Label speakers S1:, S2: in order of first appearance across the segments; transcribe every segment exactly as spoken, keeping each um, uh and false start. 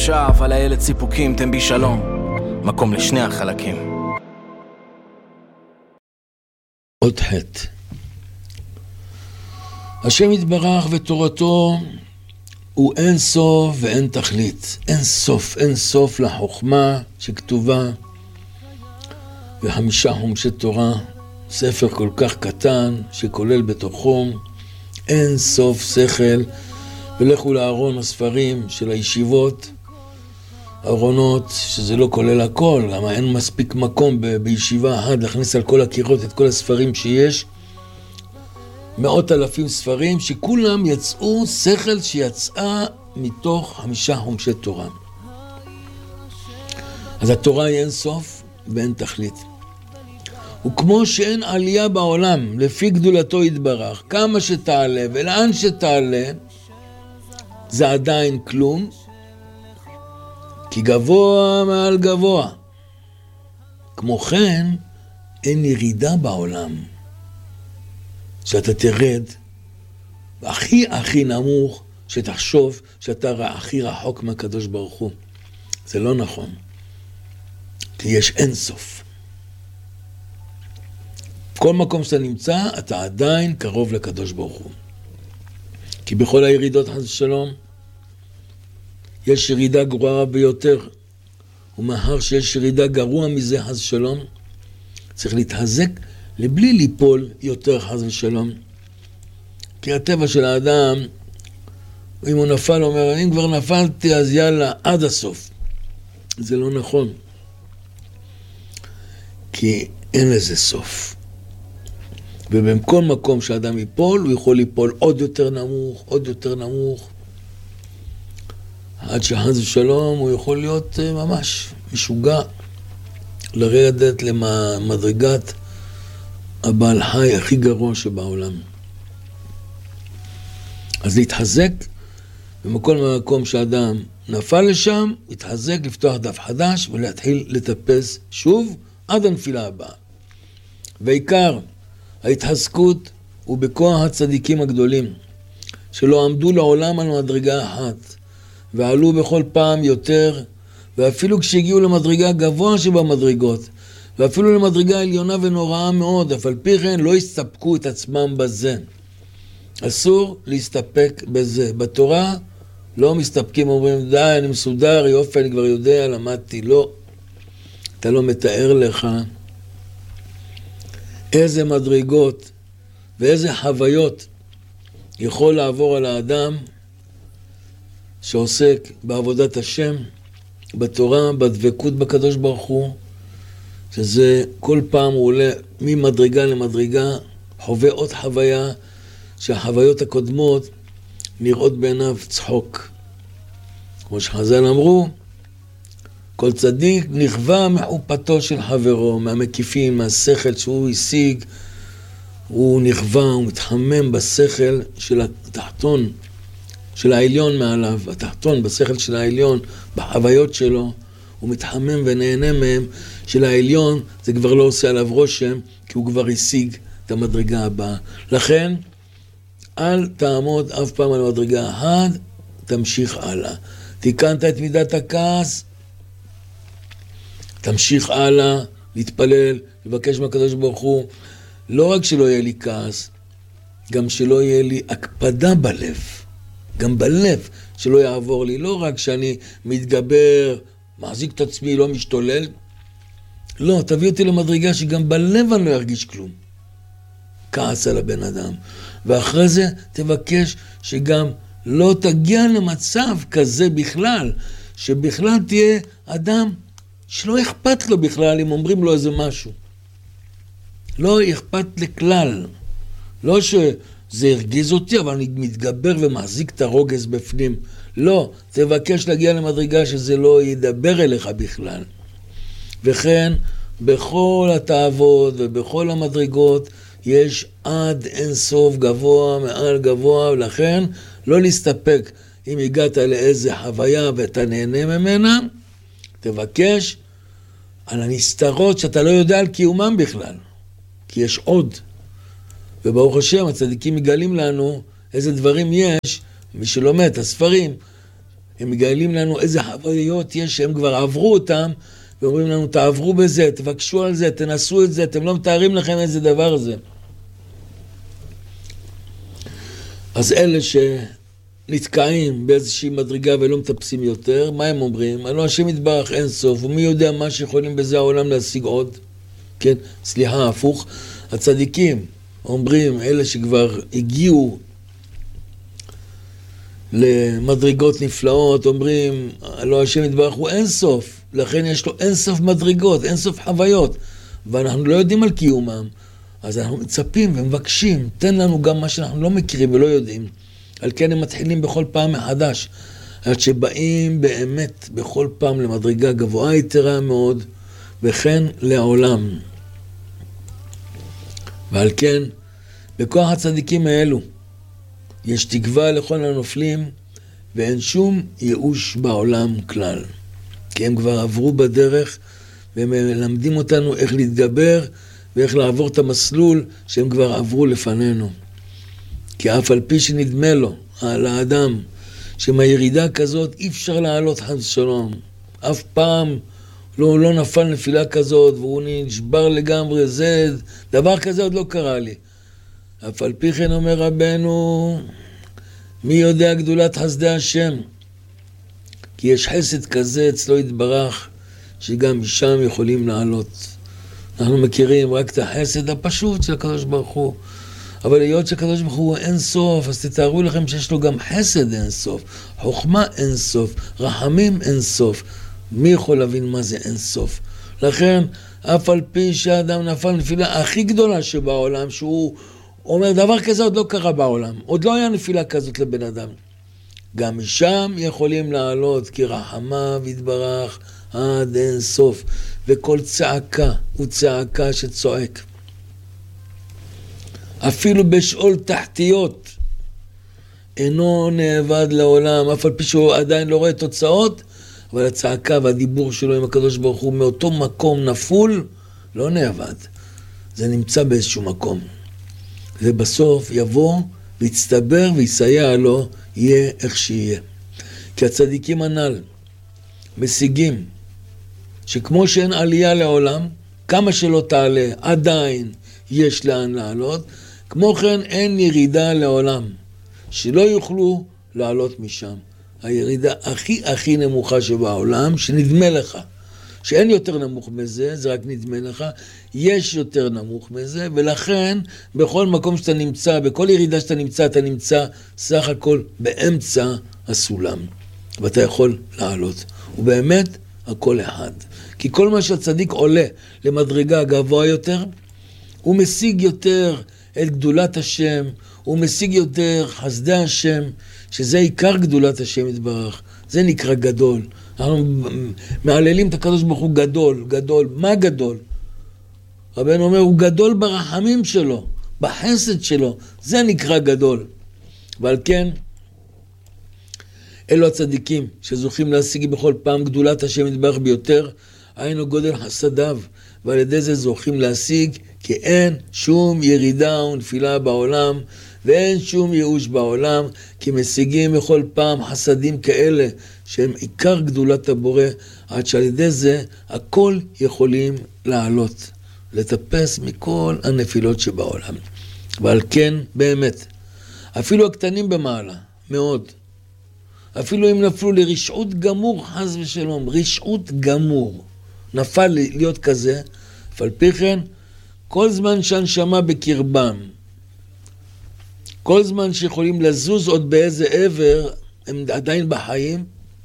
S1: שב על הילד סיפוקים, תן בי שלום, מקום לשני החלקים.
S2: עוד חטא. השם יתברך ותורתו הוא אין סוף ואין תכלית. אין סוף, אין סוף לחוכמה שכתובה וחמישה חומשי תורה, ספר כל כך קטן שכולל בתוכו אין סוף שכל. ולכו לארון הספרים של הישיבות, ארונות שזה לא כולל הכל, למה אין מספיק מקום ב- בישיבה אחת להכניס על כל הקירות את כל הספרים שיש. מאות אלפים ספרים שכולם יצאו שכל שיצאה מתוך חמישה חומשי תורה. אז התורה היא אין סוף ואין תכלית. וכמו שאין עלייה בעולם לפי גדולתו יתברך, כמה שתעלה ולאן שתעלה זה עדיין כלום, כי גבוה מעל גבוה. כמו כן אין ירידה בעולם שאתה תרד הכי הכי נמוך שתחשוב שאתה הכי רחוק מהקדוש ברוך הוא. זה לא נכון, כי יש אין סוף. כל מקום שאתה נמצא אתה עדיין קרוב לקדוש ברוך הוא, כי בכל הירידות חס ושלום יש ירידה גרועה ביותר, ומאחר שיש ירידה גרוע מזה חס ושלום צריך להתחזק לבלי ליפול יותר חס ושלום. כי הטבע של האדם, אם הוא נפל, הוא אומר, אם כבר נפלתי אז יאללה עד הסוף. זה לא נכון, כי אין לזה סוף. ובכל מקום שהאדם ייפול, הוא יכול ליפול עוד יותר נמוך, עוד יותר נמוך, עד שחס ושלום הוא יכול להיות ממש משוגע, לרדת למדרגת הבעל חי הכי גרוע שבעולם. אז להתחזק, במכל מקום שהאדם נפל לשם, להתחזק, לפתוח דף חדש ולהתחיל לטפס שוב עד הנפילה הבאה. ועיקר ההתחזקות הוא בכוח הצדיקים הגדולים, שלא עמדו לעולם על מדרגה אחת, ועלו בכל פעם יותר, ואפילו כשהגיעו למדרגה גבוה שבמדרגות, ואפילו למדרגה עליונה ונוראה מאוד, אף על פי כן לא הסתפקו את עצמם בזה. אסור להסתפק בזה. בתורה לא מסתפקים, אומרים, די, אני מסודר, יופי, אני כבר יודע, למדתי. לא. אתה לא מתאר לך איזה מדרגות ואיזה חוויות יכול לעבור על האדם שעוסק בעבודת השם, בתורה, בדבקות בקדוש ברוך הוא, שזה כל פעם הוא עולה ממדרגה למדרגה, חווה עוד חוויה, שהחוויות הקודמות נראות בעיניו צחוק. כמו שחז"ל אמרו, כל צדיק נכווה מחופתו של חברו, מהמקיפים, מהשכל שהוא השיג, הוא נכווה, הוא מתחמם בשכל של התחתון, של העליון מעליו, התחתון בשכל של העליון, בחוויות שלו, הוא מתחמם ונהנה מהם. של העליון זה כבר לא עושה עליו רושם, כי הוא כבר השיג את המדרגה הבאה. לכן אל תעמוד אף פעם על מדרגה אחת, תמשיך הלאה. תיקנת את מידת הכעס, תמשיך הלאה, להתפלל, לבקש מהקדוש ברוך הוא, לא רק שלא יהיה לי כעס, גם שלא יהיה לי הקפדה בלב, גם בלב שלא יעבור לי, לא רק שאני מתגבר, מחזיק את עצמי, לא משתולל, לא, תביא אותי למדרגה שגם בלב אני לא ארגיש כלום, כעס על הבן אדם, ואחרי זה תבקש שגם לא תגיע למצב כזה בכלל, שבכלל תהיה אדם שלא אכפת לו בכלל אם אומרים לו איזה משהו. לא אכפת לכלל. לא שזה הרגיז אותי, אבל אני מתגבר ומחזיק את הרוגז בפנים. לא, תבקש להגיע למדרגה שזה לא ידבר אליך בכלל. וכן, בכל התאוות ובכל המדרגות יש עד אין סוף, גבוה מעל גבוה, ולכן לא להסתפק אם הגעת לאיזה חוויה ואתה נהנה ממנה, תבקש על הנסתרות שאתה לא יודע על קיומם בכלל, כי יש עוד. וברוך השם הצדיקים מגלים לנו איזה דברים יש, מי שלומד את הספרים, הם מגלים לנו איזה חוויות יש שהם כבר עברו אותם, ואומרים לנו תעברו בזה, תבקשו על זה, תנסו את זה, אתם לא מתארים לכם איזה דבר זה. אז אלה שנתקעים באיזושהי מדרגה ולא מטפסים יותר, מה הם אומרים? הלוא השם יתברך אין סוף, ומי יודע מה שיכולים בזה העולם להשיג עוד? כן, סליחה, הפוך. הצדיקים אומרים, אלה שכבר הגיעו למדרגות נפלאות, אומרים, הלוא השם יתברך הוא אין סוף, לכן יש לו אין סוף מדרגות, אין סוף חוויות, ואנחנו לא יודעים על קיומם. אז אנחנו מצפים ומבקשים, תן לנו גם מה שאנחנו לא מכירים ולא יודעים. על כן הם מתחילים בכל פעם מחדש, עד שבאים באמת בכל פעם למדרגה גבוהה יתרה מאוד, וכן לעולם. ועל כן, בכוח הצדיקים האלו, יש תקווה לכל הנופלים, ואין שום ייאוש בעולם כלל. כי הם כבר עברו בדרך, והם מלמדים אותנו איך להתגבר, ואיך לעבור את המסלול שהם כבר עברו לפנינו. כי אף על פי שנדמה לו, על האדם, שמהירידה כזאת אי אפשר לעלות חס שלום. אף פעם לא, לא נפל נפילה כזאת, והוא נשבר לגמרי, זה דבר כזה עוד לא קרה לי. אף על פי כן אומר רבנו, מי יודע גדולת חסדי השם? כי יש חסד כזה אצלו יתברך, שגם משם יכולים לעלות. אנחנו מכירים רק את החסד הפשוט של הקדוש ברוך הוא. אבל היות שהקדוש ברוך הוא אין סוף, אז תתארו לכם שיש לו גם חסד אין סוף, חוכמה אין סוף, רחמים אין סוף. מי יכול להבין מה זה אין סוף? לכן, אף על פי שהאדם נפל נפילה הכי גדולה שבעולם, שהוא אומר דבר כזה עוד לא קרה בעולם, עוד לא היה נפילה כזאת לבן אדם. גם משם יכולים לעלות, כי רחמיו יתברך עד אין סוף, וכל צעקה הוא צעקה שצועק. אפילו בשאול תחתיות אינו נאבד לעולם, אף על פי שהוא עדיין לא רואה תוצאות, אבל הצעקה והדיבור שלו עם הקדוש ברוך הוא מאותו מקום נפול, לא נאבד. זה נמצא באיזשהו מקום. ובסוף יבוא ויצטבר ויסייע לו, יהיה איך שיהיה. כי הצדיקים הנ"ל משיגים שכמו שאין עלייה לעולם, כמה שלא תעלה, עדיין יש לאן לעלות, כמו כן אין ירידה לעולם, שלא יוכלו לעלות משם. הירידה הכי הכי נמוכה שבעולם, שנדמה לך, שאין יותר נמוך מזה, זה רק נדמה לך, יש יותר נמוך מזה, ולכן בכל מקום שאתה נמצא, בכל ירידה שאתה נמצא, אתה נמצא סך הכל באמצע הסולם, ואתה יכול לעלות. ובאמת, הכל אחד. כי כל מה שהצדיק עולה למדרגה גבוה יותר, הוא משיג יותר את גדולת השם, הוא משיג יותר חסדי השם, שזה עיקר גדולת השם יתברך, זה נקרא גדול. אנחנו מעללים את הקדוש ברוך הוא גדול, גדול. מה גדול? רבנו אומר, הוא גדול ברחמים שלו, בחסד שלו, זה נקרא גדול. ועל כן, אלו הצדיקים שזוכים להשיג בכל פעם גדולת השם יתברך ביותר, היינו גודל חסדיו, ועל ידי זה זוכים להשיג, כי אין שום ירידה ונפילה בעולם, ואין שום ייאוש בעולם, כי משיגים בכל פעם חסדים כאלה, שהם עיקר גדולת הבורא, עד שעל ידי זה הכל יכולים לעלות, לטפס מכל הנפילות שבעולם. ועל כן, באמת, אפילו הקטנים במעלה, מאוד, אפילו אם נפלו לרשעות גמור, חס ושלום, רשעות גמור, נפל להיות כזה, אף על פי כן, כל זמן שהנשמה בקרבם, כל זמן שיכולים לזוז עוד באיזה עבר, הם עדיין בחיים,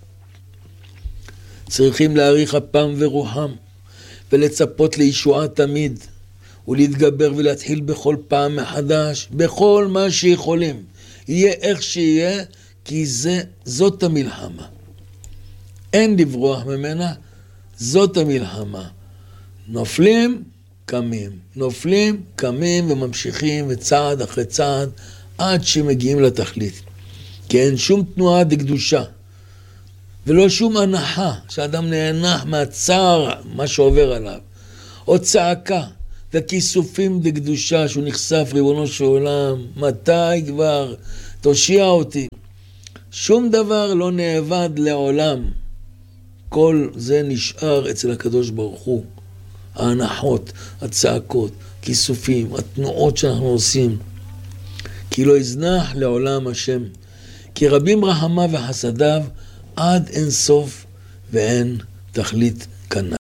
S2: צריכים להאריך אפם ורוחם, ולצפות לישועה תמיד, ולהתגבר ולהתחיל בכל פעם מחדש, בכל מה שיכולים. יהיה איך שיהיה, כי זה, זאת המלחמה. אין לברוח ממנה, זאת המלחמה. נופלים, קמים. נופלים, קמים וממשיכים, וצעד אחרי צעד, עד שמגיעים לתכלית. כי אין שום תנועה דקדושה, ולא שום הנחה, שאדם נהנח מהצער, מה שעובר עליו. או צעקה, וכיסופים דקדושה, שהוא נחשף ריבונו של עולם, מתי כבר תושיע אותי. שום דבר לא נאבד לעולם. כל זה נשאר אצל הקדוש ברוך הוא. ההנחות, הצעקות, כיסופים, התנועות שאנחנו עושים. כי לא יזנח לעולם השם. כי רבים רחמיו וחסדיו עד אין סוף ואין תכלית כנ"ל.